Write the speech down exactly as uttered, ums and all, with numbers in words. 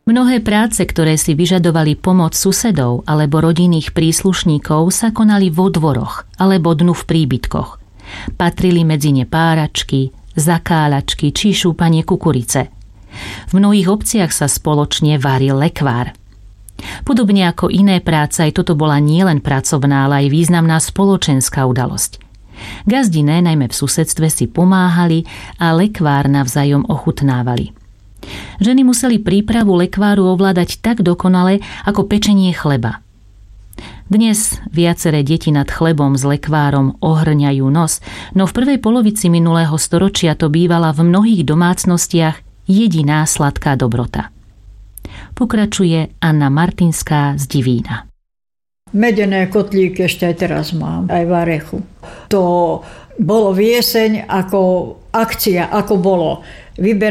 Mnohé práce, ktoré si vyžadovali pomoc susedov alebo rodinných príslušníkov, sa konali vo dvoroch alebo dnu v príbytkoch. Patrili medzi ne páračky, zakáľačky či šúpanie kukurice. V mnohých obciach sa spoločne varil lekvár. Podobne ako iné práce, aj toto bola nielen pracovná, ale aj významná spoločenská udalosť. Gazdine, najmä v susedstve, si pomáhali a lekvár navzájom ochutnávali. Ženy museli prípravu lekváru ovládať tak dokonale ako pečenie chleba. Dnes viaceré deti nad chlebom s lekvárom ohrňajú nos, no v prvej polovici minulého storočia to bývala v mnohých domácnostiach jediná sladká dobrota. Pokračuje Anna Martinská z Divína. Medené kotlíky ešte aj teraz mám, aj v Arechu. To bolo v jeseň ako akcia, ako bolo. Vyber